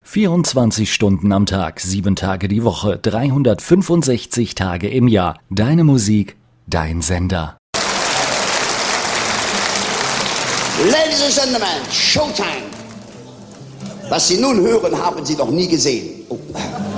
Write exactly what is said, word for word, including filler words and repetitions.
vierundzwanzig Stunden am Tag, sieben Tage die Woche, dreihundertfünfundsechzig Tage im Jahr. Deine Musik, dein Sender. Ladies and Gentlemen, Showtime. Was Sie nun hören, haben Sie noch nie gesehen. Oh.